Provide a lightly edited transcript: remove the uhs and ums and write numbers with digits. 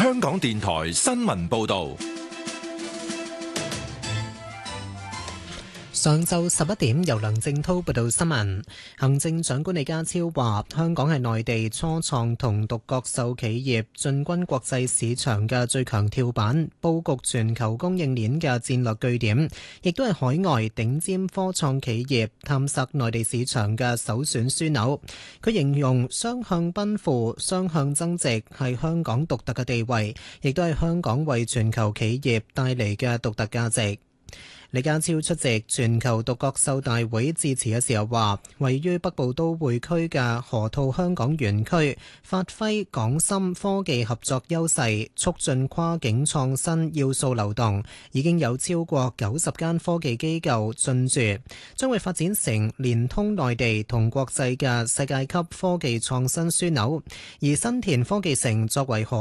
香港電台新聞報道。 上晝11點，由梁正滔報道新聞。行政長官李家超話：香港係內地初創同獨角獸企業進軍國際市場嘅最強跳板，佈局全球供應鏈嘅戰略據點，亦都係海外頂尖科創企業探索內地市場嘅首選樞紐。佢形容雙向奔赴、雙向增值係香港獨特嘅地位，亦都係香港為全球企業帶嚟嘅獨特價值。李家超出席全球獨角獸大會致辭嘅時候話，位於北部都會區嘅河套香港園區發揮港深科技合作優勢，促進跨境創新要素流動，已經有超過90間科技機構進駐，將會發展成連通內地同國際嘅世界級科技創新樞紐。而新田科技城作為河